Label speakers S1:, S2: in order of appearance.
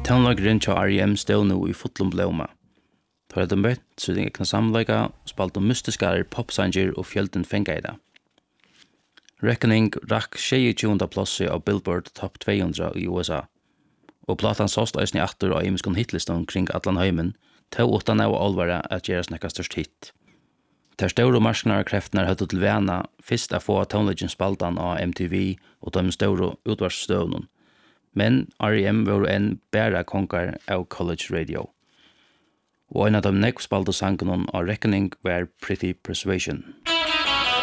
S1: Tonlagren til R.E.M. stod nu i fotlom blåma. Tar hadde møtt så den egna samleika, spalt mystiskare popsanger og fjölden fengeida. Reckoning rakk 22. plassi av Billboard Top 200 i USA. Og platan såst eisni aftur av imiskon hitlistan kring allan heimen, tog utan av alvara at gjera snakka størst hit. Der store marsknarkreftene høyde til vana fyrst å få tonleggen spaltan av MTV og de store utvarsstøvnen. Men R.E.M. var en bæra konkar av college radio. Og en av de nekv spalte sangene av Reckoning var Pretty Persuasion.